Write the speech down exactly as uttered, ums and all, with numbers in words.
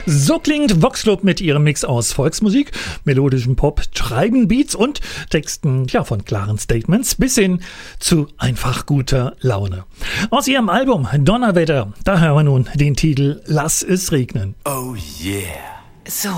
So klingt Vox Club mit ihrem Mix aus Volksmusik, melodischem Pop, treiben Beats und Texten ja, von klaren Statements bis hin zu einfach guter Laune. Aus ihrem Album Donnerwetter, da hören wir nun den Titel Lass es regnen. Oh yeah. So.